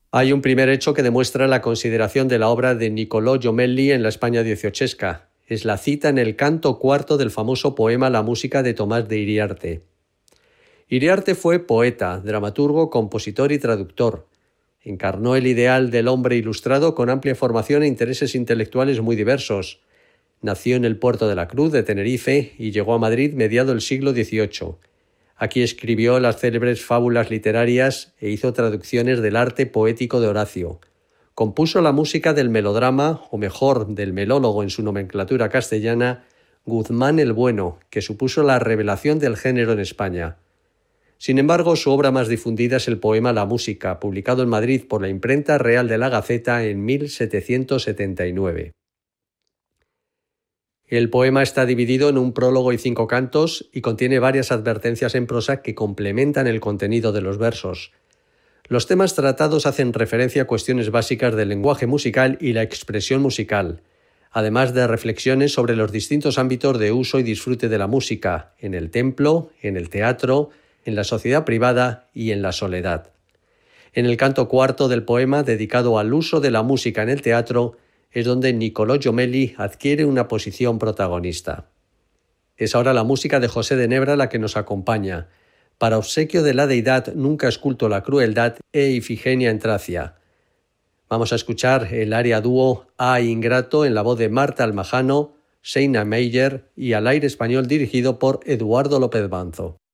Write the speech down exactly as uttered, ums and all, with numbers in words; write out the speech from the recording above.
Hay un primer hecho que demuestra la consideración de la obra de Niccolò Jommelli en la España dieciochesca. Es la cita en el canto cuarto del famoso poema La música de Tomás de Iriarte. Iriarte fue poeta, dramaturgo, compositor y traductor. Encarnó el ideal del hombre ilustrado con amplia formación e intereses intelectuales muy diversos. Nació en el puerto de la Cruz de Tenerife y llegó a Madrid mediado el siglo dieciocho. Aquí escribió las célebres fábulas literarias e hizo traducciones del arte poético de Horacio. Compuso la música del melodrama, o mejor, del melólogo en su nomenclatura castellana, Guzmán el Bueno, que supuso la revelación del género en España. Sin embargo, su obra más difundida es el poema La música, publicado en Madrid por la Imprenta Real de la Gaceta en mil setecientos setenta y nueve. El poema está dividido en un prólogo y cinco cantos y contiene varias advertencias en prosa que complementan el contenido de los versos. Los temas tratados hacen referencia a cuestiones básicas del lenguaje musical y la expresión musical, además de reflexiones sobre los distintos ámbitos de uso y disfrute de la música, en el templo, en el teatro, en la sociedad privada y en la soledad. En el canto cuarto del poema, dedicado al uso de la música en el teatro, es donde Niccolò Jommelli adquiere una posición protagonista. Es ahora la música de José de Nebra la que nos acompaña. Para obsequio de la deidad nunca esculto la crueldad e Ifigenia en Tracia. Vamos a escuchar el aria dúo A Ingrato en la voz de Marta Almajano, Seina Meyer y al aire español dirigido por Eduardo López Banzo.